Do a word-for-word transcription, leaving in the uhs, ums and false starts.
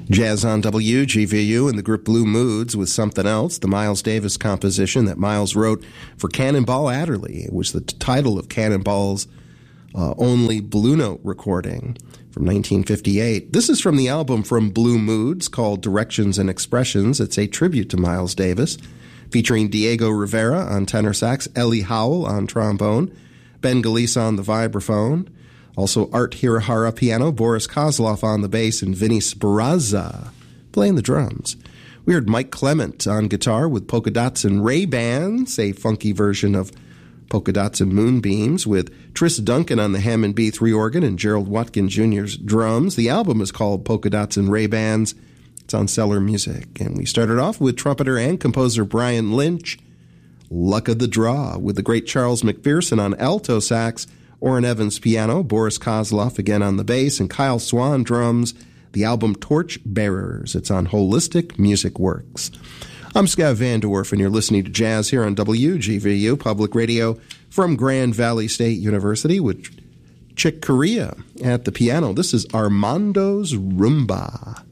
Jazz on W G V U and the group Blue Moods with Something Else, the Miles Davis composition that Miles wrote for Cannonball Adderley. It was the t- title of Cannonball's uh, only Blue Note recording from nineteen fifty-eight. This is from the album From Blue Moods called Directions and Expressions. It's a tribute to Miles Davis, featuring Diego Rivera on tenor sax, Ellie Howell on trombone, Ben Galisa on the vibraphone, also Art Hirahara piano, Boris Kozlov on the bass, and Vinny Sperrazza playing the drums. We heard Mike Clement on guitar with Polka Dots and Ray-Bans, a funky version of Polka Dots and Moonbeams, with Tris Duncan on the Hammond B three organ and Gerald Watkins Junior's drums. The album is called Polka Dots and Ray-Bans. It's on Cellar Music. And we started off with trumpeter and composer Brian Lynch, Luck of the Draw, with the great Charles McPherson on alto sax, Orrin Evans piano, Boris Kozlov again on the bass, and Kyle Swan drums. The album Torch Bearers. It's on Holistic Music Works. I'm Scott Van Dorf, and you're listening to Jazz here on W G V U Public Radio from Grand Valley State University with Chick Corea at the piano. This is Armando's Rumba.